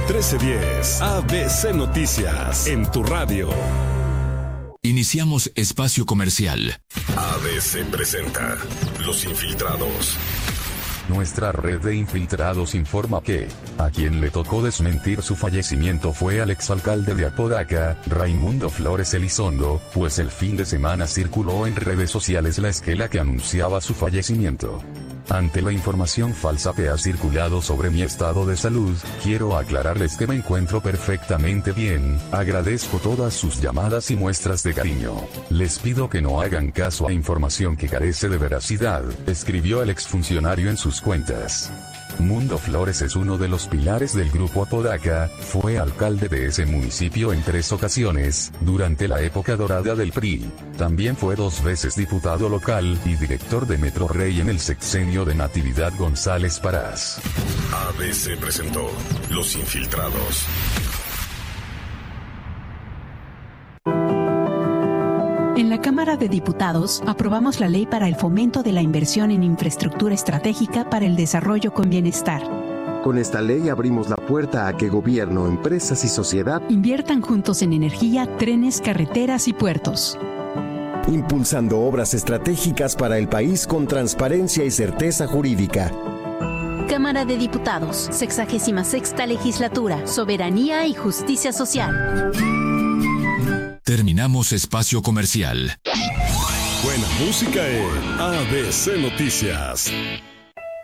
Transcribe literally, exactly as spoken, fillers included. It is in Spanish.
trece diez, A B C Noticias, en tu radio. Iniciamos espacio comercial. A B C presenta Los Infiltrados. Nuestra red de infiltrados informa que, a quien le tocó desmentir su fallecimiento fue al exalcalde de Apodaca, Raimundo Flores Elizondo, pues el fin de semana circuló en redes sociales la esquela que anunciaba su fallecimiento. Ante la información falsa que ha circulado sobre mi estado de salud, quiero aclararles que me encuentro perfectamente bien, agradezco todas sus llamadas y muestras de cariño. Les pido que no hagan caso a información que carece de veracidad, escribió el exfuncionario en sus cuentas. Mundo Flores es uno de los pilares del grupo Apodaca, fue alcalde de ese municipio en tres ocasiones, durante la época dorada del P R I. También fue dos veces diputado local y director de Metro Rey en el sexenio de Natividad González Parás. A B C presentó Los Infiltrados. En la Cámara de Diputados aprobamos la ley para el fomento de la inversión en infraestructura estratégica para el desarrollo con bienestar. Con esta ley abrimos la puerta a que gobierno, empresas y sociedad inviertan juntos en energía, trenes, carreteras y puertos. Impulsando obras estratégicas para el país con transparencia y certeza jurídica. Cámara de Diputados, sexagésima sexta legislatura, soberanía y justicia social. Terminamos espacio comercial. Buena música en A B C Noticias.